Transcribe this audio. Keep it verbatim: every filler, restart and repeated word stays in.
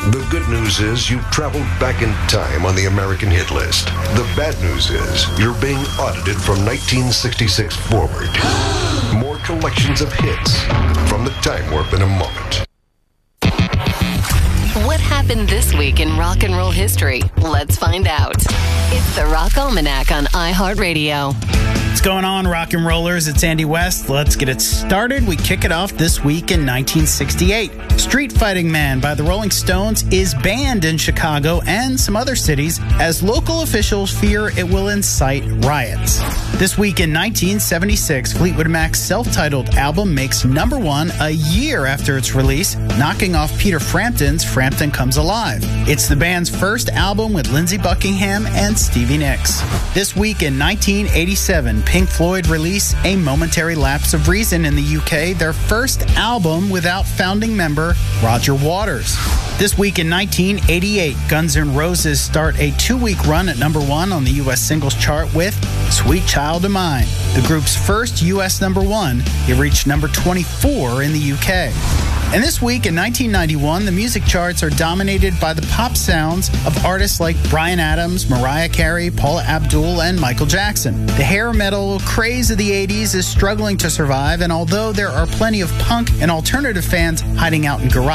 The good news is you've traveled back in time on the American hit list. The bad news is you're being audited from nineteen sixty-six forward. More collections of hits from the Time Warp in a moment. What happened this week in rock and roll history? Let's find out. It's the Rock Almanac on iHeartRadio. What's going on, rock and rollers? It's Andy West. Let's get it started. We kick it off this week in nineteen sixty-eight. Street Fighting Man by the Rolling Stones is banned in Chicago and some other cities as local officials fear it will incite riots. This week in nineteen seventy-six, Fleetwood Mac's self-titled album makes number one a year after its release, knocking off Peter Frampton's Frampton Comes Alive. It's the band's first album with Lindsey Buckingham and Stevie Nicks. This week in nineteen eighty-seven, Pink Floyd release A Momentary Lapse of Reason in the U K, their first album without founding member Roger Waters. This week in nineteen eighty-eight, Guns N' Roses start a two-week run at number one on the U S singles chart with Sweet Child of Mine. The group's first U S number one, it reached number twenty-four in the U K. And this week in nineteen ninety-one, the music charts are dominated by the pop sounds of artists like Bryan Adams, Mariah Carey, Paula Abdul, and Michael Jackson. The hair metal craze of the eighties is struggling to survive, and although there are plenty of punk and alternative fans hiding out in garages,